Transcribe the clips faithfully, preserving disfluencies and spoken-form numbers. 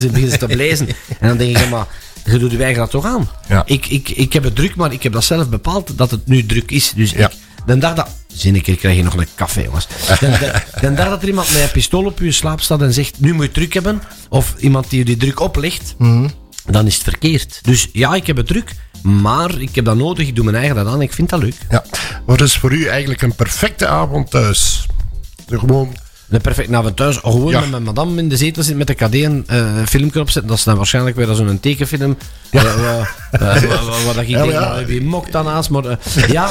Ze beginnen te blazen. En dan denk ik, maar je doet je eigen dat toch aan. Ja. Ik, ik, ik heb het druk, maar ik heb dat zelf bepaald dat het nu druk is. Dus Ja. ik, de dag dat... Zin een keer krijg je nog een café, jongens. De, de, de dag dat er iemand met een pistool op je slaap staat en zegt, nu moet je druk hebben, of iemand die je die druk oplegt, mm-hmm. dan is het verkeerd. Dus ja, ik heb het druk, maar ik heb dat nodig, ik doe mijn eigen dat aan, ik vind dat leuk. Ja. Wat is voor u eigenlijk een perfecte avond thuis? De gewoon... Een perfecte avond thuis, gewoon Ja. met mijn madame in de zetel zitten met de K D een uh, filmpje opzetten. Dat is dan waarschijnlijk weer zo'n tekenfilm. Ja. Uh, uh, uh, uh, wat ik Ja, denk, ja. uh, wie mokt dan naast. Maar uh, ja,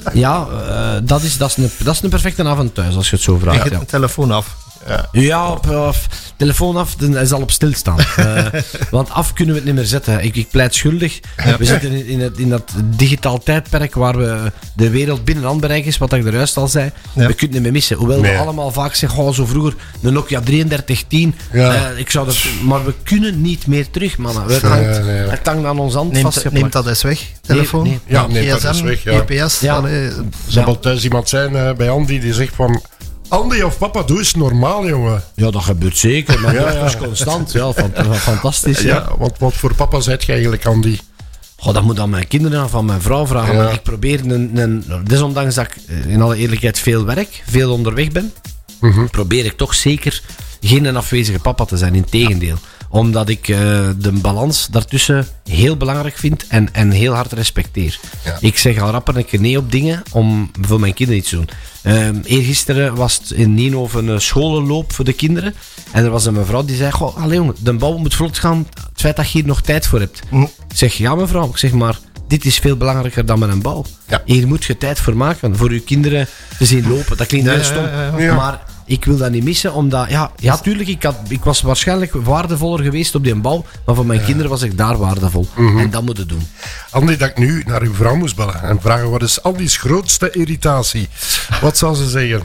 ja uh, dat, is, dat, is een, dat is een perfecte avond thuis, als je het zo vraagt. Leg Ja. de telefoon af. Ja, op, of, telefoon af, dan is al op stilstaan. Uh, want af kunnen we het niet meer zetten. Ik, ik pleit schuldig. We zitten in, in, het, in dat digitaal tijdperk waar we de wereld binnen handbereik is, wat ik er juist al zei. Ja. We kunnen het niet meer missen. Hoewel Nee. we allemaal vaak zeggen, oh, zo vroeger, de Nokia drieëndertig tien. Ja. Uh, ik zou dat, maar we kunnen niet meer terug, mannen. Het Nee, hangt, nee. het hangt aan ons hand Neemt, vastgeplakt. neemt dat eens weg, telefoon. Nee, Ja, neemt dat G S M, eens weg, ja. G P S. Ja. allee, Zal wel thuis iemand zijn uh, bij Andy die zegt van... Andy of papa, doe eens normaal, jongen. Ja, dat gebeurt zeker. Maar Ja, dat ja. is constant. Ja, fant- fantastisch. Ja, Ja. want wat voor papa zijt je eigenlijk, Andy? Goh, dat moet aan mijn kinderen en van mijn vrouw vragen. Ja. Maar ik probeer, een, een, desondanks dat ik eh, in alle eerlijkheid veel werk, veel onderweg ben, Mhm. probeer ik toch zeker geen een afwezige papa te zijn. Integendeel. Omdat ik uh, de balans daartussen heel belangrijk vind en, en heel hard respecteer. Ja. Ik zeg al rapper een keer nee op dingen om voor mijn kinderen iets te doen. Uh, eergisteren was het in Nienhoven een scholenloop voor de kinderen. En er was een mevrouw die zei, goh, allee jongen, de bouw moet vlot gaan. Het feit dat je hier nog tijd voor hebt. Mm. Ik zeg, ja mevrouw, ik zeg maar, dit is veel belangrijker dan met een bal. Ja. Hier moet je tijd voor maken, voor je kinderen te zien lopen. Dat klinkt Ja, heel ja, stom, ja, ja. Ja. maar ik wil dat niet missen, omdat, ja, ja tuurlijk, ik, had, ik was waarschijnlijk waardevoller geweest op die bal, maar voor mijn kinderen was ik daar waardevol. Mhm. En dat moet ik doen. Andy, dat ik nu naar uw vrouw moest bellen en vragen wat is Andy's grootste irritatie? Wat zou ze zeggen?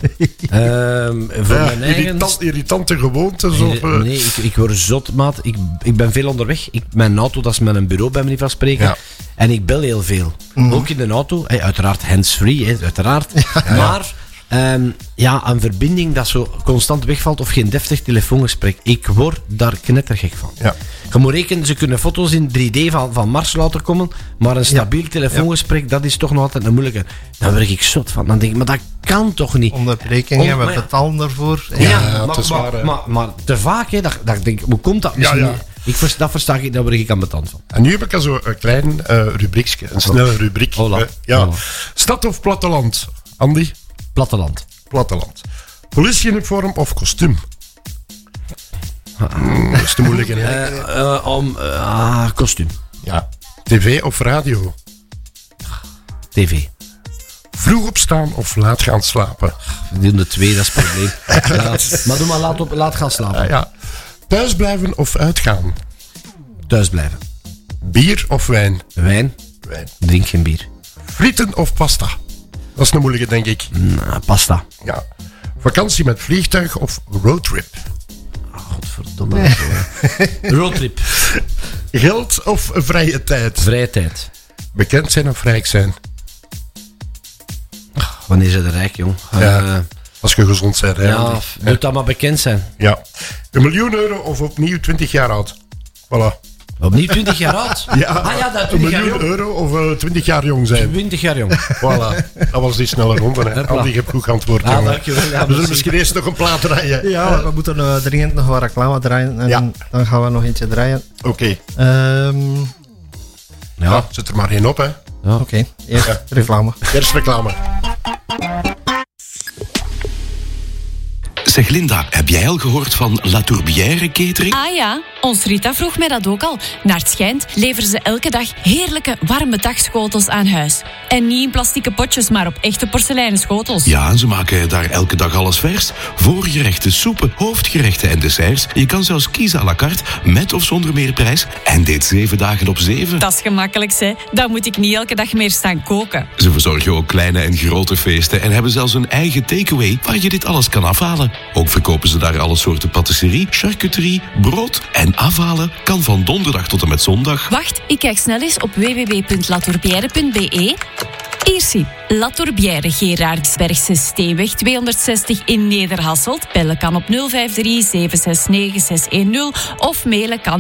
Ehm, voor Ja, mijn eigen... irritant, irritante gewoontes? Of, uh, Nee, ik, ik word zot, maat. Ik, ik ben veel onderweg. Ik, mijn auto, dat is met een bureau, bij me niet van spreken. Ja. En ik bel heel veel. Ook in de auto. Hey, uiteraard hands-free, hè, uiteraard. Maar ehm, ja, een verbinding dat zo constant wegvalt of geen deftig telefoongesprek. Ik word daar knettergek van. Ja. Je moet rekenen, ze kunnen foto's in drie D van, van Mars laten komen, maar een stabiel telefoongesprek, dat is toch nog altijd een moeilijke. Daar word ik zot van. Dan denk ik, maar dat kan toch niet? onderbrekingen, Om- we maar ja. betalen daarvoor. Ja, Ja, maar, het is maar, waar, hè. maar, maar te vaak, hè, dat, dat ik denk, hoe komt dat misschien? ja. niet? Ik vers, dat versta ik, daar word ik aan betand van. En nu heb ik al zo een klein uh, rubriekje, een snelle rubriek. Hola. Uh, ja. Hola. Stad of platteland? Andy? Platteland. Platteland. Politieuniform of kostuum? Hmm, dat is te moeilijk, hè? Eh, eh, om, eh, ah, kostuum. Ja. tv of radio? tv. Vroeg opstaan of laat gaan slapen? We doen de twee, dat is het probleem. Ja, maar doe maar laat, op, laat gaan slapen. Ah, ja. Thuis blijven of uitgaan? Thuis blijven. Bier of wijn? Wijn, Wijn. drink geen bier. Frieten of pasta? Dat is een moeilijke, denk ik. Nou, pasta. Ja. Vakantie met vliegtuig of roadtrip? Godverdomme. Roadtrip. Geld of vrije tijd? Vrije tijd. Bekend zijn of rijk zijn? Wanneer zijn ze rijk, jong? Ja. Eh, Als je gezond bent, hè? ja, Andy? moet dat maar bekend zijn. Ja. Een miljoen euro of opnieuw twintig jaar oud? Voilà. Opnieuw twintig jaar oud? Ja, Ah ja, dat een twintig jaar miljoen jong. euro of uh, twintig jaar jong zijn. twintig jaar jong. Voilà. Dat was die snelle ronde. Hè. Hopla. Andy, je hebt goed geantwoord. Ah, jongen. dankjewel. Ja, We zullen merci. misschien eerst nog een plaat draaien. Ja, we moeten uh, dringend nog wat reclame draaien en Ja. dan gaan we nog eentje draaien. Oké. Ehm Ja. Ja, zet er maar één op, hè. Ja. Oké, eerst Ja. reclame. Eerst reclame. Zeg Linda, heb jij al gehoord van La Tourbière Catering? Ah ja, ons Rita vroeg mij dat ook al. Naar het schijnt leveren ze elke dag heerlijke warme dagschotels aan huis. En niet in plastieke potjes, maar op echte porseleinen schotels. Ja, en ze maken daar elke dag alles vers. Voorgerechten, soepen, hoofdgerechten en desserts. Je kan zelfs kiezen à la carte, met of zonder meerprijs. En dit zeven dagen op zeven. Dat is gemakkelijk, hè. Dan moet ik niet elke dag meer staan koken. Ze verzorgen ook kleine en grote feesten en hebben zelfs een eigen takeaway waar je dit alles kan afhalen. Ook verkopen ze daar alle soorten patisserie, charcuterie, brood en afhalen kan van donderdag tot en met zondag. Wacht, ik kijk snel eens op w w w punt latourbière punt b e. Iersie, La Tourbière, Gerardsbergse Steenweg tweehonderdzestig in Nederhasselt. Bellen kan op nul vijf drie zeven zes negen zes een nul of mailen kan